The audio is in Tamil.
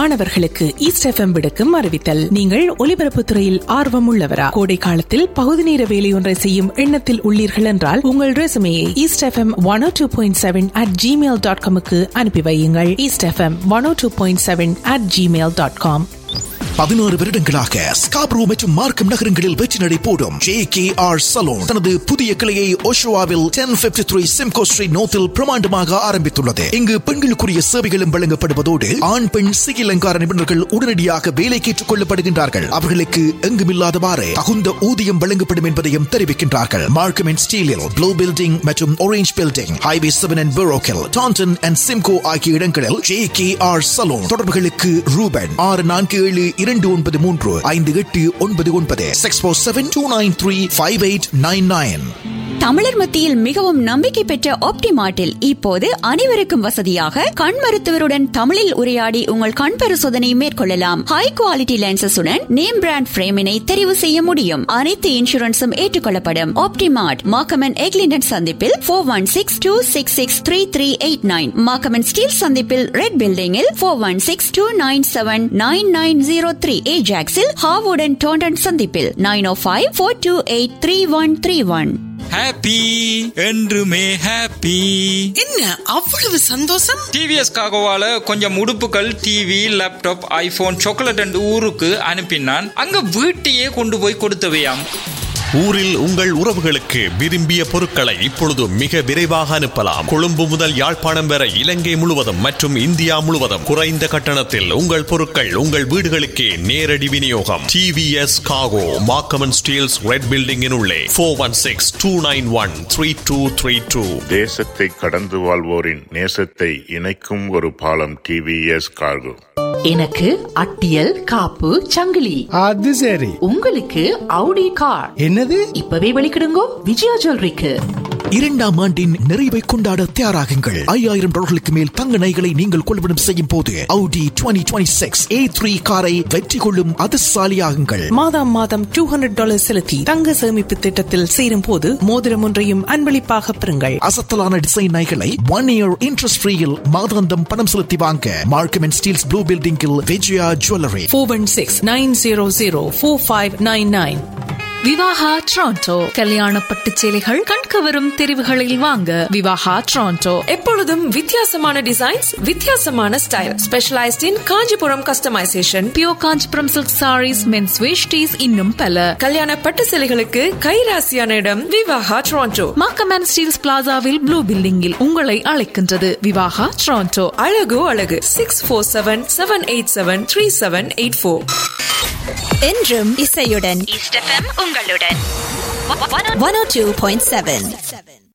மாணவர்களுக்கு ஈஸ்ட் எஃப்எம் விடுக்கும் அறிவித்தல். நீங்கள் ஒலிபரப்பு துறையில் ஆர்வம் உள்ளவரா? கோடை காலத்தில் பகுதி நேர வேலை ஒன்றை செய்யும் எண்ணத்தில் உள்ளீர்கள் என்றால் உங்கள் ரெசுமையை eastfm102.7@gmail.com அனுப்பி வையுங்கள். eastfm102.7@gmail.com. 16 வருடங்களாக ஸ்காப்ரோ மற்றும் மார்க்கம் நகரங்களில் வெற்றி நடை போடும் JKR சலூன் தனது புதிய கிளையை ஓஷோவாவில் 1053 சிம்கோ ஸ்ட்ரீட் நோத்தில் பிரமாண்டமாக ஆரம்பித்துள்ளது. இங்கு பெண்களுக்குரிய சேவைகளும் வழங்கப்படுவதோடு ஆண் பெண் சிகை அலங்கார நிபுணர்கள் உடனடியாக வேலைக்கு ஏற்றுக் கொள்ளப்படுகின்றார்கள். அவர்களுக்கு எங்குமில்லாதவாறு தகுந்த ஊதியம் வழங்கப்படும் என்பதையும் தெரிவிக்கின்றார்கள். மார்க்கம் அண்ட் ஸ்டீலில் ப்ளூ பில்டிங் மற்றும் orange building, highway 7 and பெரோக்கில், Tandon and Simcoe ஆகிய இடங்களில் JKR சலூன். தொடர்புகளுக்கு ரூபன் 647-293-5899 647-293-5899. தமிழர் மத்தியில் மிகவும் நம்பிக்கை பெற்ற ஆப்டிமார்ட்டில் இப்போது அனைவருக்கும் வசதியாக கண் மருத்துவருடன் தமிழில் உரையாடி உங்கள் கண் பரிசோதனை மேற்கொள்ளலாம். ஹை குவாலிட்டி லென்சஸுடன் நேம் பிராண்ட் பிரேமினை தெரிவு செய்ய முடியும். அனைத்து இன்சூரன்ஸும் ஏற்றுக்கொள்ளப்படும். ஆப்டிமார்ட் மாக்கமன் எக்லிண்டன் சந்திப்பில் 416-266-3389, மாக்கமன் ஸ்டீல் சந்திப்பில் ரெட் பில்டிங்கில் 416-297-9903, ஏஜாக்ஸில் ஹாவுடன் டோண்டன் சந்திப்பில் 905-428-3131. ஹாப்பி என்றுமே ஹாப்பி. என்ன அவ்வளவு சந்தோஷம்? டிவிஎஸ் காகோவால கொஞ்சம் உடுப்புகள், TV, laptop, iPhone, chocolate and ஊருக்கு அனுப்பினான். அங்க வீட்டையே கொண்டு போய் கொடுத்தவையாம். ஊரில் உங்கள் உறவுகளுக்கு விரும்பிய பொருட்களை இப்பொழுது மிக விரைவாக அனுப்பலாம். கொழும்பு முதல் யாழ்ப்பாணம் வரை இலங்கை முழுவதும் மற்றும் இந்தியா முழுவதும் குறைந்த கட்டணத்தில் உங்கள் பொருட்கள் உங்கள் வீடுகளுக்கே நேரடி விநியோகம். டிவிஎஸ் காகோ, மாக்கமன் ஸ்டீல்ஸ் ரெட் பில்டிங்கின் உள்ளே 416-291-3232. தேசத்தை கடந்து வாழ்வோரின் நேசத்தை இணைக்கும் ஒரு பாலம் டிவிஎஸ் கார்கோ. எனக்கு அட்டியல், காப்பு, சங்கிலி. அது சரி. உங்களுக்கு அவுடி கார். என்னது? இப்பவே வெளிக்கிடுங்கோ விஜயா ஜுவல்லரிக்கு. 2ஆம் ஆண்டின் நிறைவை கொண்டாட தயாராகுங்கள். $5000 மேல் தங்க நகைகளை நீங்கள் கொள்வனம் செய்யும் போது Audi 2026 A3 காரை வெற்றி கொள்ளும் அதிர்ஷ்டசாலியாகுங்கள். மாதம் $200 செலுத்தி தங்க சேமிப்பு திட்டத்தில் சேரும் போது மோதிரம் ஒன்றையும் அன்பளிப்பாக பெறுங்கள். அசத்தலான டிசைன் நகைகளை 1 year இன்ட்ரெஸ்ட் ஃப்ரீயில் மாதாந்தம் பணம் செலுத்தி வாங்க மார்க்கம் அண்ட் ஸ்டீல்ஸ் ப்ளூ பில்டிங்கில் விஜயா ஜுவல்லரி 416-900-4599. விவாகா டொரண்டோ. கல்யாண பட்டு சேலைகள் கண்கவரும் தெரிவுகளில் வாங்க விவாகா டொரண்டோ. எப்பொழுதும் வித்தியாசமான டிசைன்ஸ், வித்தியாசமான ஸ்டைல், ஸ்பெஷலைஸ்ட் இன் Kanchipuram customisation, pure Kanchipuram silk saris, men's veshtis, இன்னும் பல. கல்யாண பட்டு சேலைகளுக்கு கைராசியான இடம் விவாகா டொரண்டோ. மாக்கமன் ஸ்டீல்ஸ் பிளாசாவில் ப்ளூ பில்டிங்கில் உங்களை அழைக்கின்றது விவாகா டொரண்டோ. அழகு அழகு 647-787-3784. என்றும் இசையுடன் ஈஸ்ட் எஃப்எம் உங்களுடன் 102.7.